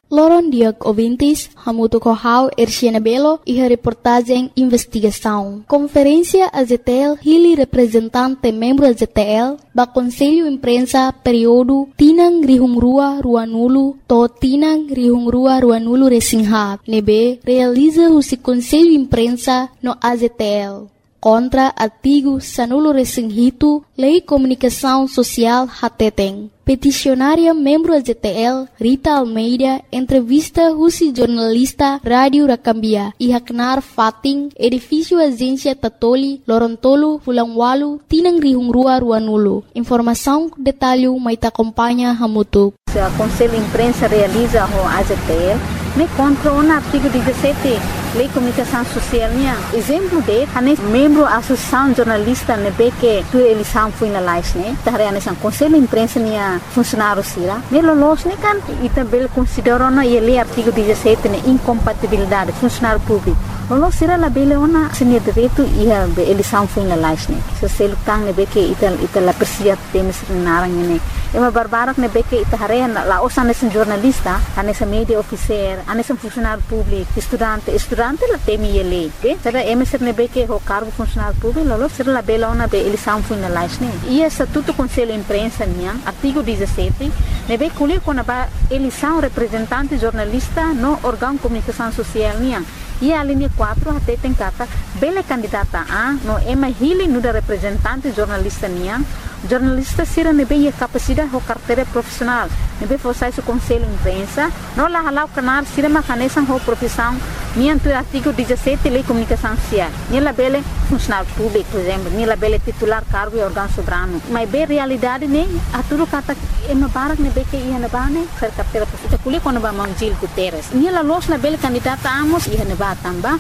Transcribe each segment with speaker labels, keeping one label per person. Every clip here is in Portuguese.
Speaker 1: Loron Diak ouvintes, Hamuto Kohau, Erciana Belo e a reportagem Investigação. Conferência AZTL, Hili representante membro AZTL, ba Conselho Imprensa período Tinang Rihungrua Ruanulu, to Tinang Rihungrua Ruanulu Resingha, nebe realiza o Conselho Imprensa no AZTL. Contra artigo Sanulo Resinghito, Lei Comunicação Social Hateteng. Peticionária membro AZTL, Rita Almeida, entrevista Rusi jornalista Rádio Rakambia, Ihaknar Fating, edifício Agência Tatoli, Lorontolo, Fulangwalu, Tinang Rihungrua Ruanulu. Informação, detalhe, mas acompanha Hamutu.
Speaker 2: O Conselho Imprensa realiza o AZTL, me contra o artigo 17, Lei Comunicação Social. Exemplo de, membro da Associação Jornalista, que tu eleição foi na live, o Conselho Imprensa funcionário sira, melolos kan e também consideram ele artigo 17 incompatibilidade funcionário público. Lolos sira la bele ona senia direito e a eleição foi na live, se se lutang que ita la persia temes narang ne. É uma barbara que nebe que ita la osa nesse jornalista, nesse media officer, nesse funcionário público, estudante la temi ele, ok? Será emeser nebe que o cargo funcionário público, lolos sira la bele ona be eleição foi na live, E estatuto Conselho Imprensa artigo 17, nebe que quando a eleição representante jornalista no órgão de comunicação social E a linha 4 até tem cata bele candidata a no ema hili nuda representante jornalista jornalista sira nebe a capacidade ou carteira profissional nebe fosse o Conselho Imprensa no la halau canar sira macanesan ou profissão tu artigo 17 Lei Comunicação Social la bele funcionário público por exemplo la bele titular cargo e órgão soberano mas bem realidade a tudo cata ema barak nebe que ia na bane ser carteira profissional kuli quando ba Mangil Guterres la los la bele candidata amos ia na tamba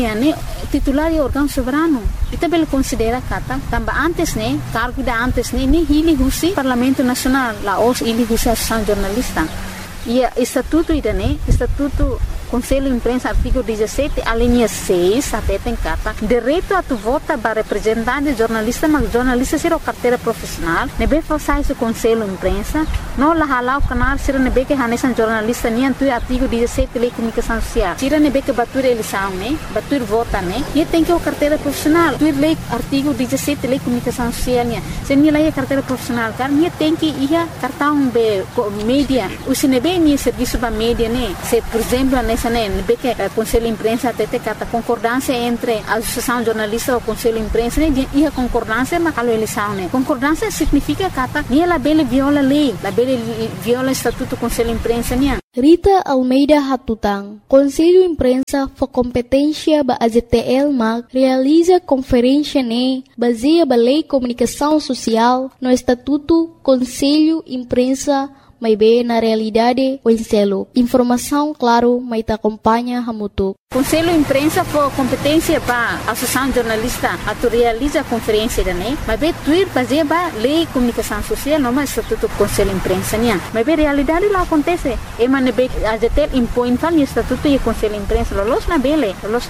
Speaker 2: titular e órgão soberano ita bele considera kata tamba antes cargo da antes ni hili husi Parlamento Nacional la os ili husi Associação Jornalista e estatuto estatuto Conselho Imprensa artigo 17 a linha 6 até tem cata direito a tu vota para representante jornalista mas jornalista será carteira profissional nebe façais o Conselho Imprensa no la halau canal será nebe que hanesan jornalista tu artigo 17 Lei Comunicação Social será nebe que batur eleição batur vota e tem que o carteira profissional tu lei artigo 17 Lei Comunicação Social se ni lei carteira profissional cara tem que ia cartão be mídia o se nebe ni serviço para mídia se por exemplo nessa que o Conselho Imprensa até tem concordância entre a Associação Jornalista e o Conselho Imprensa e a concordância mas a eleição concordância significa que ela bele viola a lei la bele viola o estatuto do Conselho Imprensa
Speaker 1: Rita Almeida Hatutang, Conselho Imprensa for competência ba AZTL mag realiza conferência baseia ba Lei Comunicação Social no Estatuto Conselho Imprensa mas bem na realidade o enselo. Informação, claro, mas te acompanha Hamutu.
Speaker 2: Conselho Imprensa for competência para a Associação Jornalista a realiza a conferência mas bem tuir fazer ba Lei Comunicação Social não mais Estatuto Conselho Imprensa mas bem realidade lá acontece e man bem a ZTL impõe o Estatuto e Conselho Imprensa los na bele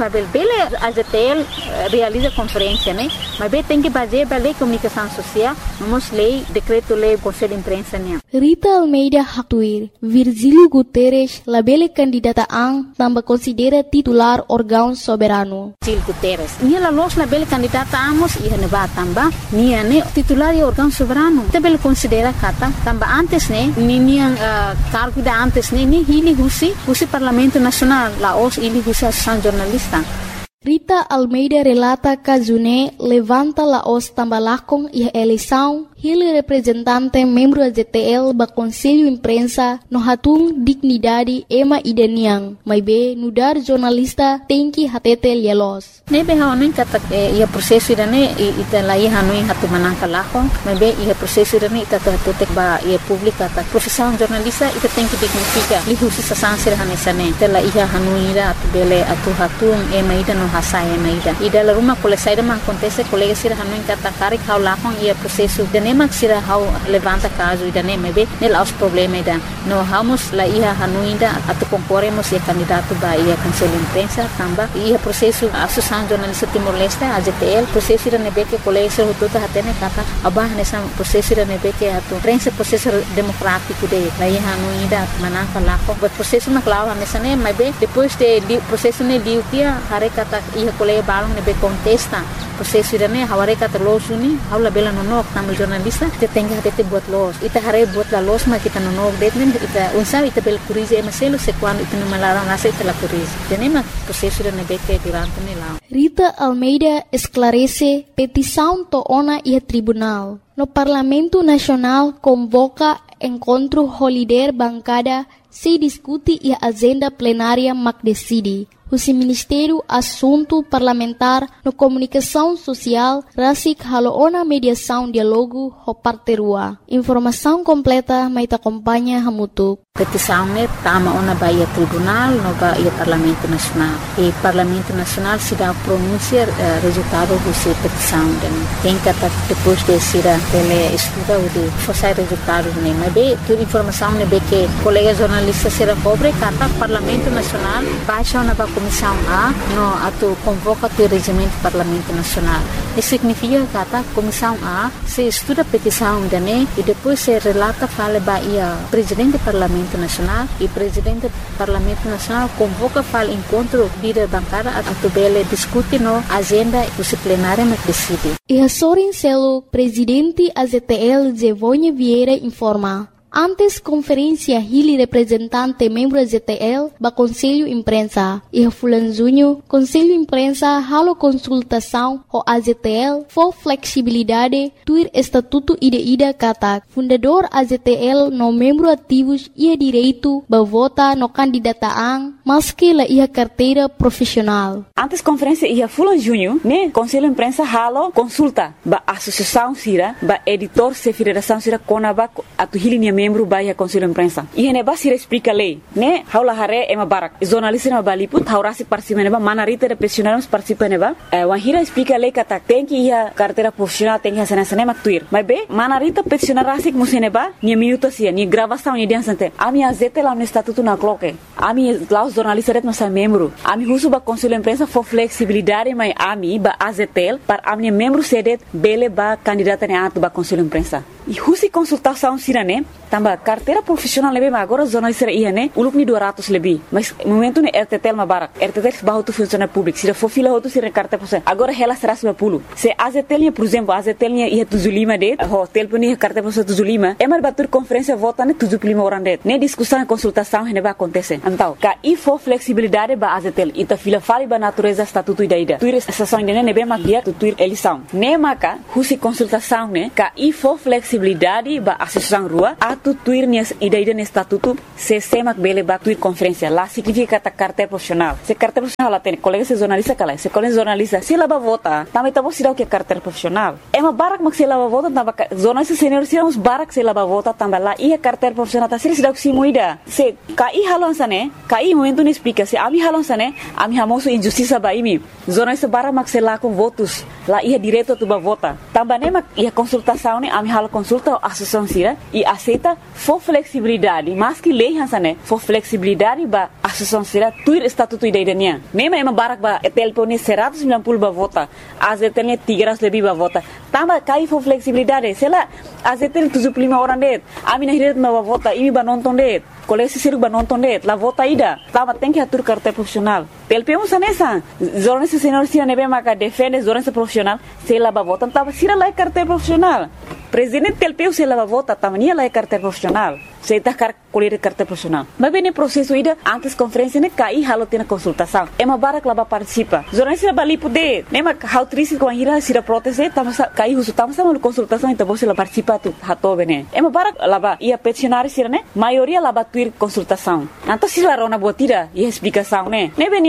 Speaker 2: a ZTL realiza conferência mas bem tem que fazer ba Lei Comunicação Social vamos lei decreto lei Conselho Imprensa
Speaker 1: Rita Almeida Hatuir, Virgílio Guterres, la bele candidata também considera titular órgão soberano.
Speaker 2: Virgílio Guterres, la los la bele candidata amos e neba tamba, titular e órgão soberano. Também considera kata tamba antes cargo da antes ni hili husi Parlamento Nacional, la os ili husi Associação Jornalista.
Speaker 1: Rita Almeida relata que June levanta la os tambalakong e a eleição ele representante membro da ZTL ba Conselho Imprensa no hatung dignidade ema ideniang mas be nudar jornalista tem que hatete lielos
Speaker 2: nebe haonin kata ia prosesso idane ita lai hanui hatu manangka lako mas be ia prosesso idane ita tutek ba ia publika ta profissão jornalista ita tem que dignifica lihusi sasansir hanesane tela ia hanui ira atu bele atu hatung ema ida no hasai ema ida la rumah kolesai da man acontece colega sir hanui kata karik haulakong ia prosesso nem que será how levanta caso ida nem mebe nela os problemas ida no vamos lá ia hanuinda atu concorremos e candidato ba ia cancela imprensa tamba ia processo associação jornalista Timor-Leste AZTL processo ida nebe que colégio tudo atene kata abah nessa processo ida nebe que atu prensa processo democrático de lá ia hanuinda manaka lá com o processo na clava nessa nem mebe depois de processo ne liu dia hare kata ia colégio balong nebe contesta processo ida ne haware kata losuni haula bela nonok tamu jornalista te tenga te buat los ita hare buat la los ma kita nonok detmen ita unsa ita bel kurize maselo se quando ita no malaram nasa ita la kurize tenema processo ida ne beke durante ne lá.
Speaker 1: Rita Almeida esclarece petição toona e tribunal. No Parlamento Nacional convoca encontro holiday bancada se discute e a agenda plenária mac decide. O Ministério Assunto Parlamentar no Comunicação Social rasik haloona mediação diálogo ho parterua. Informação completa mai te acompanha hamutuk.
Speaker 2: Petição ne tama ona baia tribunal no baia Parlamento Nacional. E Parlamento Nacional se dá pronunciar resultado dessa petição. Tem que depois de ser ele estuda o de forçar resultados ne. Mas bem, toda informação ne be que colega jornalista será pobre kata Parlamento Nacional baixa na Comissão A no atu convoca o regimento do Parlamento Nacional. Isso significa que a Comissão A se estuda a petição dele e depois se relata fala baia presidente do Parlamento Nacional e presidente do Parlamento Nacional convoca fala encontro líder bancada a tubele discute no agenda disciplinária mas decide.
Speaker 1: E a Sorin Celo, presidente AZTL Zevonha Vieira informa. Antes conferência Hili representante membro AZTL ba Conselho Imprensa e a Fulanzunho Conselho Imprensa halo consultação o AZTL for flexibilidade tuir estatuto ida kata fundador AZTL no membro ativos ia direito ba vota no candidataan maski la ia carteira profissional.
Speaker 3: Antes conferência ia Fulanzunho né Conselho Imprensa halo consulta ba associação sira ba editor se federação sira konaba atu Hili membro baia Conselho Imprensa. E ne ba sira explica lei, né? Haula hare ema barak. Jornalista na baliput haurasi participa neba manarita de profissionais participa neba. Wahira explica lei kata tem que ia carteira profissional tem que sana maktuir. Mas be manarita profissional rasik museneba ni minuto sia ni gravação ni diansante. Ami azete lá no estatuto na cloque. Ami lá os jornalistas no sa membro. Ami husu ba Conselho Imprensa for flexibilidade mai ami ba azetel para ami membro sedet bele ba candidata ne atu ba Conselho Imprensa. E husi consultação sira né? Tamba carteira profissional lebih agora jornalista ia né? Uluk ni 200 lebih. Mas momento ne RTTL mabarak. RTTL bahu tu funciona público. Sira for fila hotu sira carteira profissional. Agora ela será 10. Se AZTL por exemplo, AZTL ia 75 det. Hotel pun ia carteira profissional 75. Emar batur conferência vota ne 75 orang det. Ne discussão e consultação ne ba acontece. Então, ka i for flexibilidade ba AZTL ita fila fali ba natureza estatuto ida. Tuir estação ne ne be magia tuir eleição. Ne maka husi consultação ne ka i for flexibilidade ba associação rua atu tuir nias ida ne estatuto se semak bele ba tuir conferência lá significa ta carteira profissional. Se carteira profissional lá tem colega se jornalista kala. Se colega jornalista se lá ba vota, também tá você o que carteira profissional. É uma barak mak se lá ba vota tamba jornalista senior se uns barak se lá ba vota tamba lá ia carteira profissional ta se o que se moida. Se kai halonsa ne, kai momento ne explica se ami halonsa ne, ami hamoso injustiça ba imi. Jornalista barak mak se lá com votos, lá ia direto tu ba vota. Tamba ne mak ia consultação ne, ami halo consulta a associação sira e aceita for flexibilidade, mas que lei hansa ne, for flexibilidade ba associação sira tuir estatuto ida idania. Nema ema barak ba etelpo ne 190 ba vota, AZTL ne 300 lebih ba vota. Tamba kai for flexibilidade, se lá AZTL 75 orang det, ami na hiret ba vota, imi ba nonton det. Kolesi siruk ba nonton det, la vota ida. Tamba tem que atur carteira profissional. Telpemos nessa. Jornalista senior sira nebe maka defende jornalista profissional, se lá ba vota, tamba sira lá carteira profissional. Presidente telpeu se lá ba vota, tamba nia lá carteira profissional. Se tá colher carteira profissional. Mas bem processo ida antes conferência ne kai halo tina consultação. Ema barak laba participa. Jornalista bali poder. Nema how triste com a ira sira proteste, tamba kai husu tamba sama consultação então você lá participa tu hato bene. Ema barak laba ia peticionário sira ne, maioria laba tuir consultação. Então se lá rona botira e explicação ne. Ne bem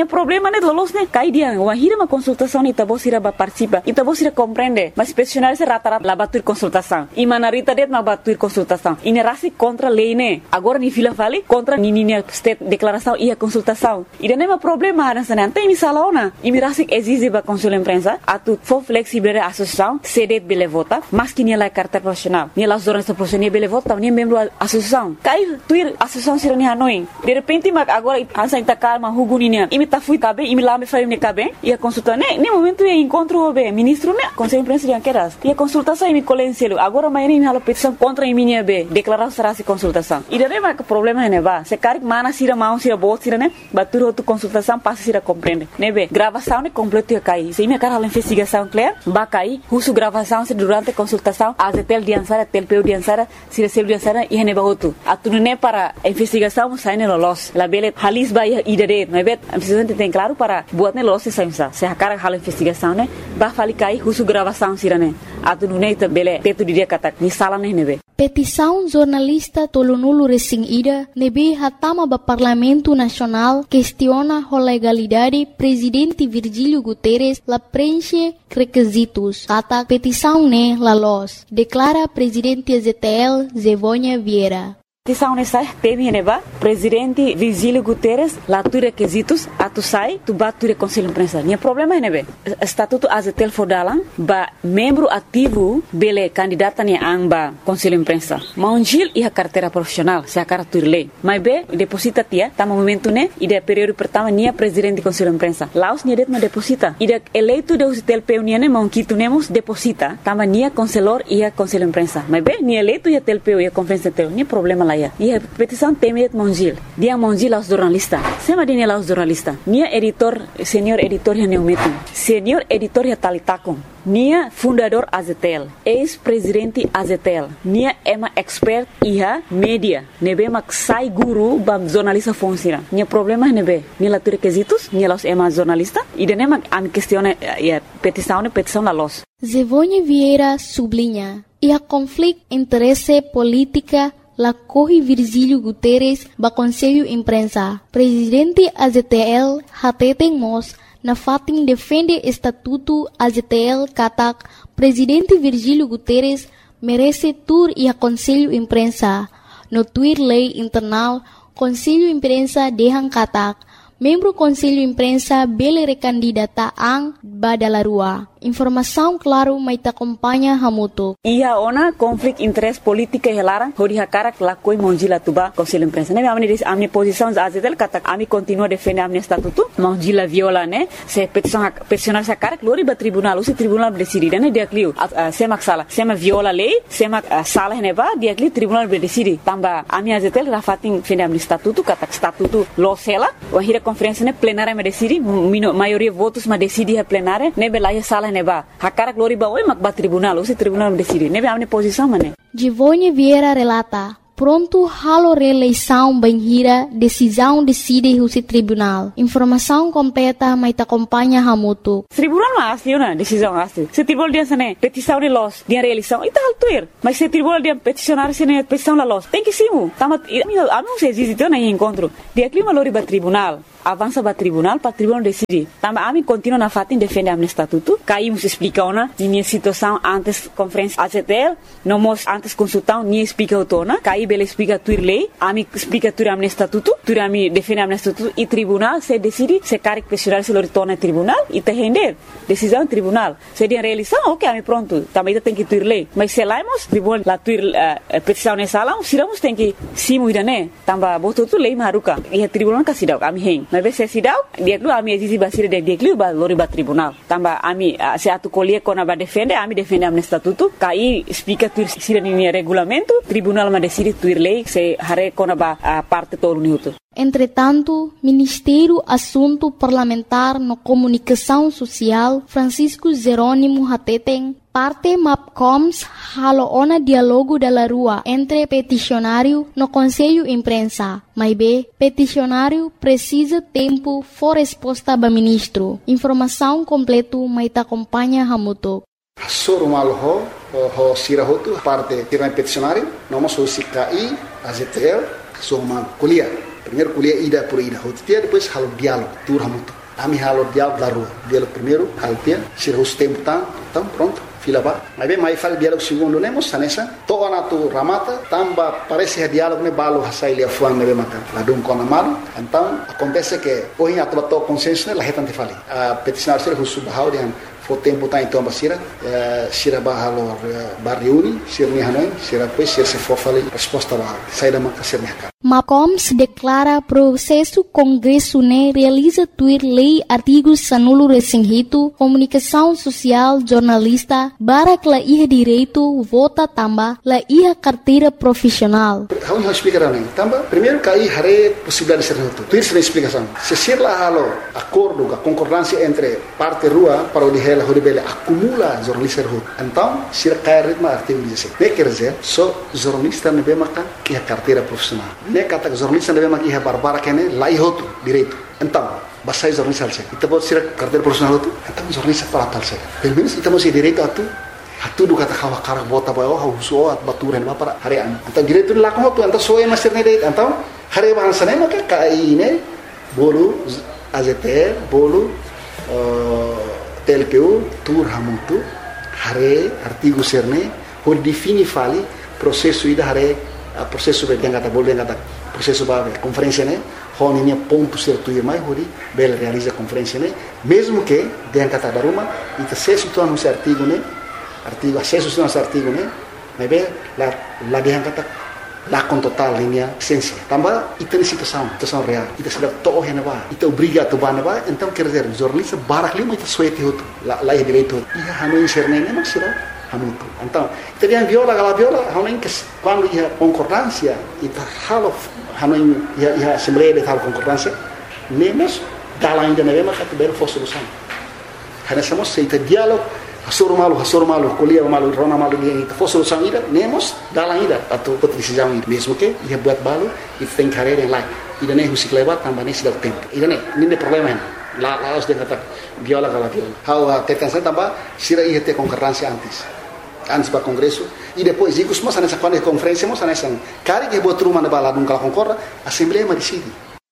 Speaker 3: Minha problema né lolos né cai dia uma hira uma consultação e tabo sira ba participa e tabo sira compreende mas peticionário se rata-rata la batur consultação e manarita det ma batur consultação e nerasi contra lei né agora ni fila vale contra ni state declaração e a consultação e não é problema nessa né tem misalona e mirasi exige ba consul imprensa atu for flexible a associação cede bele vota mas que ni la carta profissional ni la jornalista profissional bele vota ni membro associação cai tuir associação sira ni hanoi de repente mas agora ansa ita calma huguninia e me tá fui cabe e me lá me faria me cabe e a consulta né nem momento eu encontro o ministro né conselho imprensa de anqueras e a consultação e me colenselo agora amanhã me hala petição contra minha be declarar será se consultação e daí mas problema é né ba se cari mana sira mão sira bot sira né batur outra consultação passa sira compreende né be gravação né completo e cai se me cara investigação clear ba cai husu gravação se durante consultação a tel diansara telpeu diansara sira sel diansara e ne ba outro atunu né para investigação sai ne lolos la bele halis ba e dere não é bet precisamente tem claro para buat ne lolos se a cara hala investigação né ba fali cai husu gravação sira né atunu né bele teto dia kata ni sala né be
Speaker 1: petição jornalista tolonulu resing ida nebe hatama ba Parlamento Nacional questiona a legalidade presidente Virgílio Guterres la preenche requisitos kata petição ne la los declara presidente ZTL Zevônia Vieira.
Speaker 3: Petição nessa teme neba presidente Virgílio Guterres lá tu requisitos atu sai tu batu conselho imprensa nem problema é nebe estatuto azetel fodalan ba membro ativo bele candidata ni amba conselho imprensa maunjil e a carteira profissional se a carta lei mas be deposita tia tá momento né e de período pertama nia presidente conselho imprensa laos nia det ma deposita e de eleito de azetel peunia ne monquito nemos deposita tama nia conselor e a conselho imprensa mas be nia eleito e a telpeu e a conferência teu nem problema lá e a petição temet Mongil dia Mongil aos jornalistas sema dia aos jornalistas nia editor senior editor ya neumetum senior editor ya talitakon nia fundador Azetel ex-presidente Azetel nia ema expert iha media nebe mak sai guru bam jornalista funciona nia problema nebe nia la requisitos nia los ema jornalista e dene mak am questione ya petição la los
Speaker 1: Zevônia Vieira sublinha e a conflito interesse política la corre Virgílio Guterres ba Conselho Imprensa. Presidente AZTL hateten mos na fatin defende estatuto AZTL katak Presidente Virgílio Guterres merece tur e a Conselho Imprensa. No tuir lei internal Conselho Imprensa dehan katak membro Conselho Imprensa bele recandidata ang badalarua. Informação claro mai ta acompanha hamuto.
Speaker 3: Ia ona conflito interesse política helarang hori hakara lakoi monjila tuba Conselho Imprensa. Ne amni posição azetel kata ami continua defender amni estatuto monjila viola ne se peticionar sa cara glori ba tribunal o tribunal decide ne dia clio semak sala sema viola lei semak sala ne ba dia clio tribunal decide tamba ami azetel rafatin defender amni estatuto kata estatuto losela o hira conferência ne plenária me decide maioria votos ma decide a plenária ne belaia sala neba hakara glori ba oi mak ba tribunal o tribunal decide nebe amne posição mane
Speaker 1: Zevônia Vieira relata pronto halo reeleição banhira decisão decide o tribunal informação completa mai ta acompanha hamuto
Speaker 3: tribunal ma asli na decisão asli se tribunal dia sene petição de los dia reeleição ita altuir mas se tribunal dia peticionar sene petição la los tem que simu tamat ami se existe na encontro dia clima lori ba tribunal avança para tribunal decide. Também a mim continua na fatin defende a estatuto. Caímos explica ona minha situação antes conferência AZTL, não mos antes consultão nem explica o tona. Caí bela explica tuir lei, a mim explica tuir a estatuto, tuir a mim defende a estatuto e tribunal se decide se cara que pessoal se retorna tribunal e te render decisão tribunal. Se dia realização, ok, a mim pronto. Também tem que tuir lei, mas se laimos tribunal la tuir petição nessa sala, siramos tem que simu idane. Também botou tu lei maruka e a tribunal kasidau a mim mas se sidau dia dulu ami exisi basir dia dulu ba lori ba tribunal tamba ami se atu colie kona ba defende ami defende am estatuto kai explica tuir sira ni regulamento tribunal ma decide tuir lei se hare kona ba parte todo minuto.
Speaker 1: Entretanto, Ministério Assunto Parlamentar no Comunicação Social Francisco Jerônimo Hateten parte MAPCOMS haloona diálogo da rua entre peticionário no Conselho Imprensa. Mas B, peticionário precisa tempo for resposta ba ministro. Informação completo mai ta acompanha hamuto.
Speaker 4: Sorumal ho sirahotu parte tirana peticionário, noma so CKI, AZTL, soma kuliah. Primeiro colher ida por ida. Hotia depois halo diálogo, tur hamuto. Ami halo diálogo da rua. Diálogo primeiro, haltia, sira os tempo então pronto. Fila ba. Mas bem, mais fala diálogo segundo, né, moça, nessa. Toa na tu ramata, tamba parece diálogo né balo hasai lia fuan né bemaka. Lá dum com amado. Então acontece que hoje a tua consciência né, lá retante fali. A peticionar ser o subhau de for tempo tá então basira, sira ba halo barriuni, sira ni hanoi, sira depois sira se for fali resposta ba sai da maka sira mercado.
Speaker 1: Macoms declara processo Congresso ne realiza tuir lei artigos sanulo resinghito, comunicação social, jornalista, barak la iha direito, vota tamba, la iha carteira profissional.
Speaker 4: Vamos explicar né? Tamba, primeiro cai hare possibilidade de ser noto. Tuir se explicação. Se ser lá halo acordo, a concordância entre parte rua para o de Horibele acumula jornalista rua. Então, se cai ritmo artigo 16. Ne quer dizer, só jornalista ne bemaka iha carteira profissional. Ne kata jornalista ne bemaka iha barbara kene lá ihoto direito. Então, basai jornalista alse. Ita pode ser carteira profissional tu. Então jornalista para tal se. Pelo menos ita masih direito atu. Atu do kata kawa karak bota ba oh huso at baturan ba para harian. Então direito la ko tu então só é master ne direito. Então, hari bahasa ne maka kai ne bolu AZT bolu TLPU, tur hamutu, hare artigo serne, por defini fali processo ida hare processo be kata boleh kata processo ba conferência né, hon ini ponto certo ir mais hori bel realiza conferência né, mesmo que den kata daruma ita acesso tu anu artigo né, artigo acesso tu anu artigo né, mas be la den kata lá com total linha essência. Também ita situação real. Ita sudah toh hena ba, ita obriga tu ba na ba. Então quer dizer, jornalista barak lima ita suete hotu, lá é direito. Ia hanu inserne nem mas será hamutu. Então, ita dia viola, hanu que quando ia concordância, ita halo hanu ia assembleia de tal concordância, nemos dala ainda na mesma categoria for solução. Hana somos ita diálogo Hasur malu, kuliah malu, rona malu dia itu. For solução ida, nemos dalam ida atau decisão ida. Mesmo que ia buat balu, itu tem carreira yang lain. Ida nem musik lewat, tambah nem sudah tempo. Ida nem problema hen. Lá os dia kata viola kala viola. How tekan saya tambah sira ia ter concorrência antes para congresso e depois ikut semua sana quando conferência semua sana cari que buat rumah na bala nung kala concorda, assembleia decide.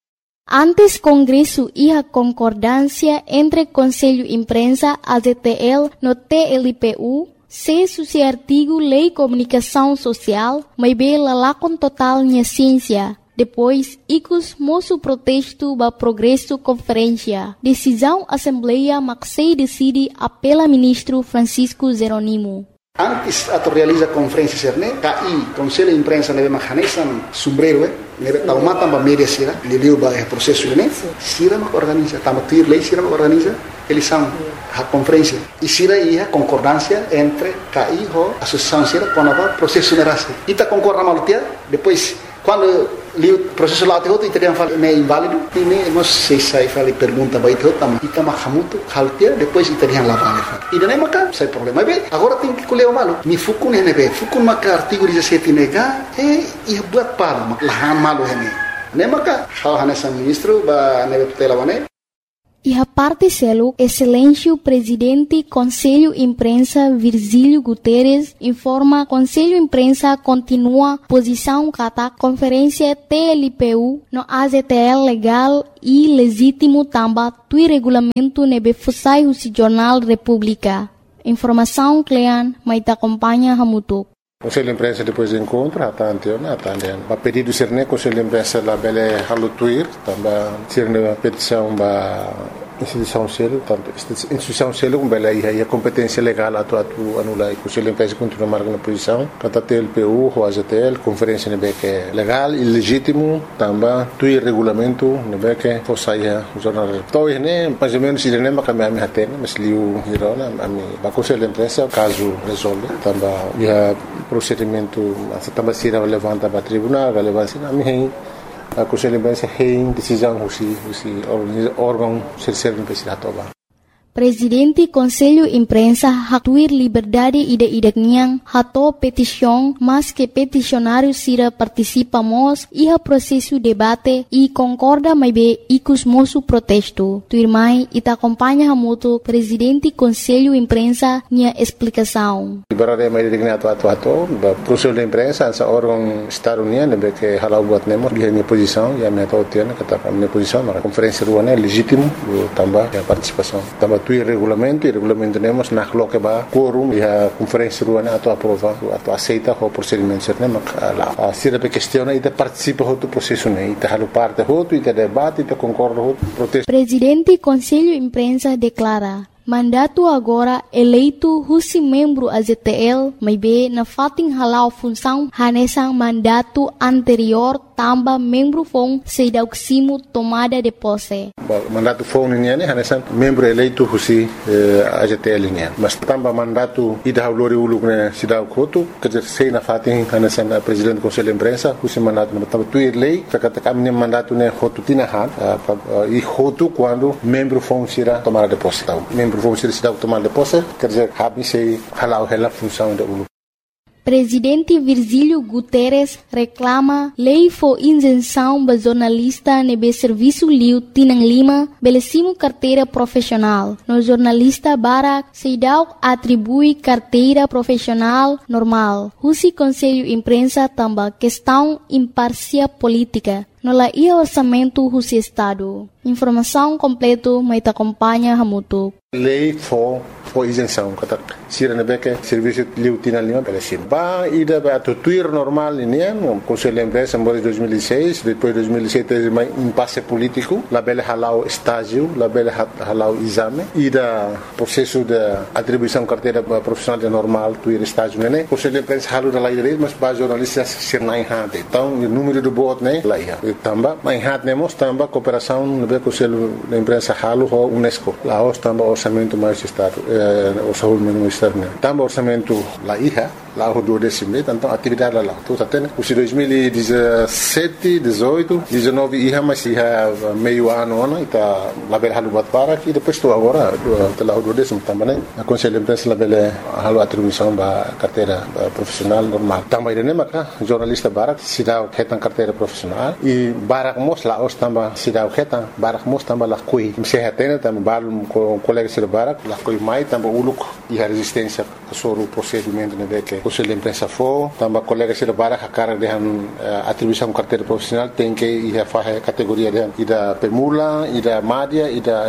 Speaker 1: Antes Congresso iha concordância entre Conselho Imprensa, AZTL, no TLPU, se suci artigo Lei Comunicação Social, mas bela lá com total minha ciência. Depois, icus moço protesto ba progresso conferência. Decisão Assembleia Maxei decide apela ministro Francisco Zeronimo.
Speaker 4: Antes atau realiza conferência serne, KI, Conselho de Imprensa nebe mahanesan sombrero, nebe taumata ba media sira, liliu ba processo ne, sira mak organiza, tamatir lei sira mak organiza, eles são a conferência. E sira ia concordância entre KI ho associação sira com a processo nerase. Ita concorda malutia, depois quando o processo lá teu itu dia fala é inválido, ini nós se sai fala pergunta baik teu tam, ita mahamutu haltia, depois ita dia lá vale. E daí maka sai problema. Bem, agora tem que colher o malo. Ni fukun nebe, fukun maka artigo 17 nega, ia buat pala, mak lahan malo hene. Ne maka hal hanesan ministro ba nebe tutela bane.
Speaker 1: E a parte selo, excelência presidente Conselho Imprensa Virgílio Guterres informa Conselho Imprensa continua posição kata conferência TLPU no AZTL legal e legítimo tamba tui regulamento nebe fusai o Jornal República. Informação Clean, mas acompanha Hamutuk.
Speaker 5: Conselho de Imprensa depois do encontro, a pedido de Serne, Conselho de Imprensa lá bele halutuir, também Serne a petição da instituição selo, tanto instituição selo como bele aí a competência legal atu anula e Conselho de Imprensa continua marcando posição, kata TLPU, o AZTL, conferência nebe que legal e legítimo, também tui regulamento nebe que fosaia o jornal. Então né, mais ou menos Serne makamia me hatena, mas liu hirona, a Conselho de Imprensa caso resolve, também ia procedimento também será levanta para tribunal, relevância na minha a Conselho de Imprensa tem decisão se órgão ser no presidente.
Speaker 1: Presidente Conselho Imprensa hatuir liberdade ida-idakniang hato petisyong mas que peticionário sira participamos iha processo debate e concorda mai be ikus mosu protesto. Tuirmai ita acompanha hamuto Presidente Conselho Imprensa nia explicação.
Speaker 5: Liberdade mai idakniang ato Conselho Imprensa sa órgão Estado União que halau buat nemos dia minha posição e a minha tautiana kata minha posição na conferência ruana é legítimo tambah a participação tambah tu regulamento temos na coloca ba quorum e a conferência ruana atau aprova atau aceita o procedimento certo mak lá se da questiona e participa do processo né e halu parte e debate e concorda protesto.
Speaker 1: Presidente Conselho Imprensa declara mandato agora eleito husi membro AZTL may be na fating halau função hanesang mandato anterior tamba membro fong sedauksimo tomada de posse.
Speaker 5: Mandato fong niya ni hanesang membro eleito husi AZTL niya. Mas tamba mandato ida haulori uluk na sidaw koto kajer sei na fating hanesang presidente Conselho Imprensa husi mandato na tamba tuir lei kakata kami mandato ne hotu tinahan e hotu quando membro fong sira tomada de posse. Vamos ser cidade tomar de posse, quer dizer, se halau ela função da ULU.
Speaker 1: Presidente Virgílio Guterres reclama lei for isenção ba jornalista nebe serviço liu Tinang Lima belesimo carteira profissional. No jornalista Barak Seidau atribui carteira profissional normal. Husi Conselho Imprensa tamba questão imparcial política. No la ia orçamento husi Estado. Informação completo mai ta acompanha hamutu.
Speaker 5: Lei for isenção kata sira nebeke serviço liu Tinang Lima belesim. Ba ida ba tuir normal ini Conselho Imprensa em 2006, depois 2007 teve mais impasse político, la bele halau estágio, la bele halau exame, ida processo de atribuição carteira profissional de normal tuir estágio né. Conselho Imprensa halu da lei direito, mas ba jornalistas sir nai hante. Então o número do voto né lá ia. Tamba mai hat nemos tamba cooperação no Conselho da Imprensa halu ho UNESCO. Lá os tamba orçamento mais estado, orçamento externo. Tamba orçamento lá ia. Lá o 12 então atividade lá tu tá tendo os 2017 18 19 ia mas ia meio ano né tá lá bela halu bat para e depois tu agora lá o 12 também né a Conselho Imprensa lá bela halu atribuição ba carteira profissional normal também né maka jornalista barak sidau hetan carteira profissional e barak mos lá os tamba sidau hetan barak mos tamba lá coi se hetena tamba balum com colega sir barak lá coi mai tamba uluk e a resistência sobre o procedimento né que Conselho Imprensa for, também colegas de Barak a cara de atribuição carteira profissional tem que ir a fazer categoria de ida permula, ida média,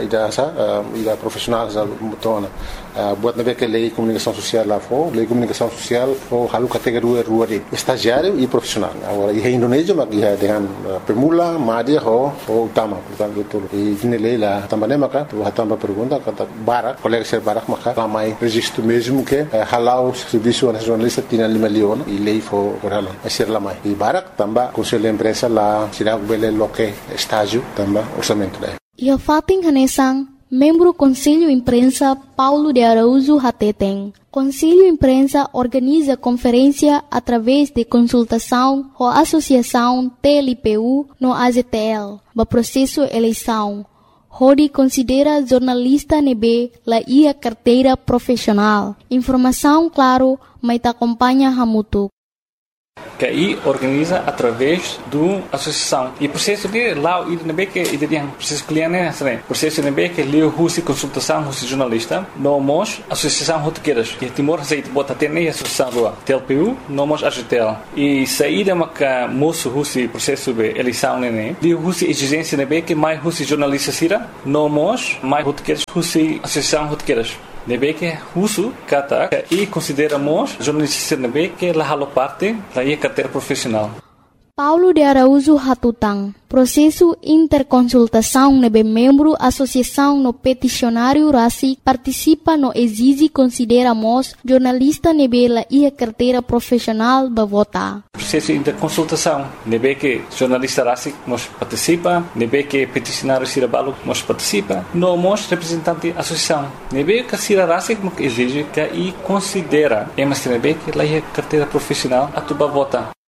Speaker 5: ida profissional já mutona. Buat nabe que lei comunicação social lá for, lei comunicação social for halu categoria rua de estagiário e profissional. Agora e Indonésia mas ia dengan permula, média ho utama, portanto tudo. E ini lei lá também maka tu também pergunta kata Barak, colegas de Barak maka ramai registro mesmo que halau serviço nacional Tinang Lima Leon e lei for halau asir lamai. E Barak tambah Conselho Imprensa lá sira bele loke estágio tambah orçamento daí.
Speaker 1: Ia fating hanesang membro Conselho Imprensa Paulo de Araújo Hateteng. Conselho Imprensa organiza conferência através de consultação com a Associação TLPU no AZTL, no processo eleição. Hodi considera jornalista nebe la ia carteira profissional. Informação claro, mas te acompanha hamutu.
Speaker 6: Que aí organiza através do associação e processo de lá o IDNB que tem processo cliente né processo IDNB que leu husi consultação husi jornalista nomos associação rotequeiras que Timor aceita bota ter nem associação rua TLPU nomos AGTL e saída maca moço husi processo de eleição né leu husi exigência IDNB que mais husi jornalista sira nomos mais rotequeiras husi associação rotequeiras nebe que uso kata e consideramos jornalista nebe que la halo parte la ia carteira profissional.
Speaker 1: Paulo de Araújo Hatutang. Processo interconsultação nebe membro associação no peticionário RACI participa no exige consideramos jornalista nebe la ia carteira profissional ba vota.
Speaker 6: Processo interconsultação nebe que jornalista RACI nos participa, nebe que peticionário Sirabalo nos participa, nós representante associação nebe que Sira RACI nos exige que e considera emas nebe que la ia carteira profissional a tuba vota.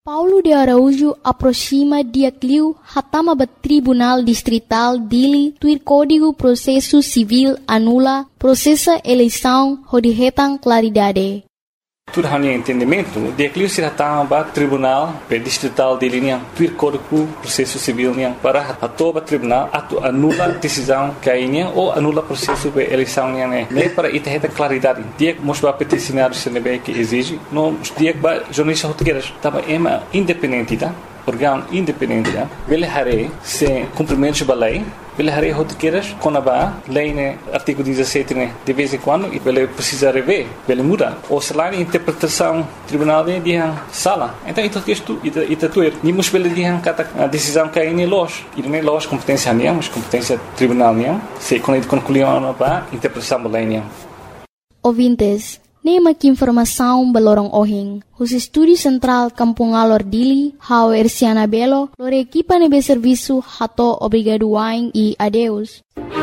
Speaker 1: Paulo de Araújo aproxima dia Clio hatama ba Tribunal Distrital Dili tuir Código Processo Civil anula processa eleição rodihetang claridade.
Speaker 6: Tudo hanya entendimento, dia Clio se hatama ba Tribunal Distrital Dili niang tuir Código Processo Civil niang para hatoba Tribunal atu anula decisão kainya ou anula processo de eleição niang ne para itaheta claridade. Dia mos ba peticionário se nebe que exige, no dia ba jornalista hotqueiras tava ema independente tá? Órgão independente tá? Vele hare se cumprimentos ba lei. Ele harei rotiqueiras com a lei né artigo 17 né de vez em quando e ele precisa rever, ele muda ou se lá a interpretação tribunal de sala então isto tuer nimos pela a decisão que é loja e não é loja competência minha mas competência tribunal minha se quando concluiu a interpretação da lei minha.
Speaker 1: Ouvintes, nema que informação balorong ohing. Os estúdios central Kampung Alor Dili, Hau Erciana Belo, lor equipa nebe serviço hato obrigado wain e adeus.